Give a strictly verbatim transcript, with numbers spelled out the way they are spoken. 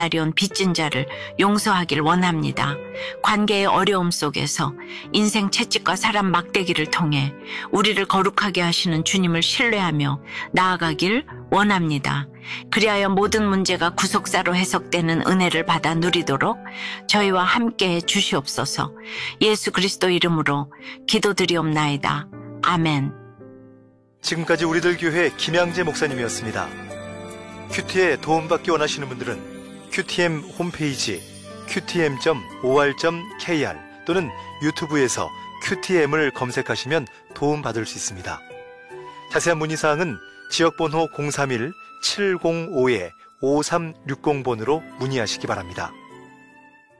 온 빚진 자를 용서하길 원합니다. 관계의 어려움 속에서 인생 채찍과 사람 막대기를 통해 우리를 거룩하게 하시는 주님을 신뢰하며 나아가길 원합니다. 그리하여 모든 문제가 구속사로 해석되는 은혜를 받아 누리도록 저희와 함께해 주시옵소서. 예수 그리스도 이름으로 기도드리옵나이다. 아멘. 지금까지 우리들 교회 김양재 목사님이었습니다. 큐티에 도움받기 원하시는 분들은 큐티엠 홈페이지 큐티엠 닷 오알 닷 케이알 또는 유튜브에서 큐티엠을 검색하시면 도움받을 수 있습니다. 자세한 문의사항은 지역번호 공삼일 칠공오 오삼육공 번으로 문의하시기 바랍니다.